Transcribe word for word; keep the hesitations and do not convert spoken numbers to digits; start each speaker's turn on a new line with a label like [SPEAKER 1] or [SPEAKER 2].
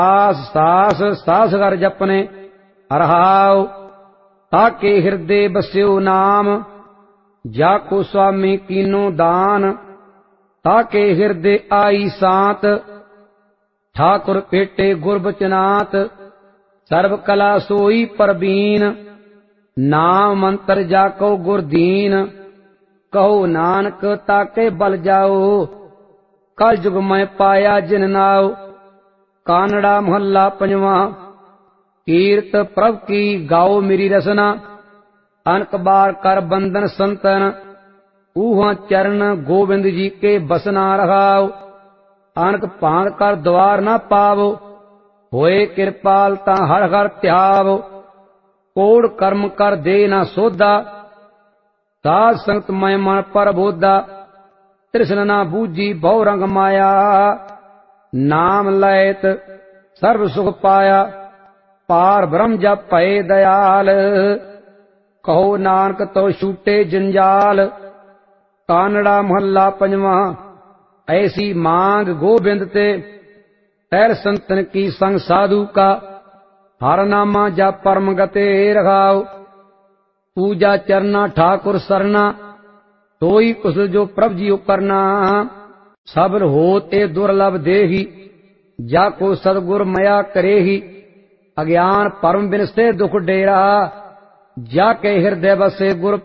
[SPEAKER 1] आस सास सास घर जपने रहाओ ताके हृदय बस्यो नाम जाको स्वामी कीनो दान ताके हृदय आई सांत ठाकुर पेटे गुरबचनात सर्व कला सोई परबीन नाम मंत्र जाको गुरदीन कहो नानक ताके बल जाओ कल जुग में पाया जिन नाओ। कानड़ा मोहल्ला पंजवा। कीर्त प्रभ की गाओ मेरी रसना अनक बार कर बंधन संतन ऊहा चरण गोविंद जी के बसना रहाओ अनक भांग कर द्वार न पावो होए कृपाल ता हर हर त्यावो कोड़ कर्म कर दे न सोधा साध संगत मैं मन पर बोधा तृष्ण न बूझी बहु रंग माया नाम लैत सर्व सुख पाया पार ब्रह्म जप पए दयाल कहो नानक तो छूटे जंजाल। कानड़ा मोहल्ला पंजवा। ऐसी मांग गोबिंद ते तैर संतन की संग साधु का हर नामा जप परम गते रखाओ पूजा चरना ठाकुर सरना तोई कुशल जो प्रभ जियो करना सबर होते दुर्लभ देही जाको सदगुर मया करेही अज्ञान परम बिन से दुख डेरा जाके हृदय बसे गुर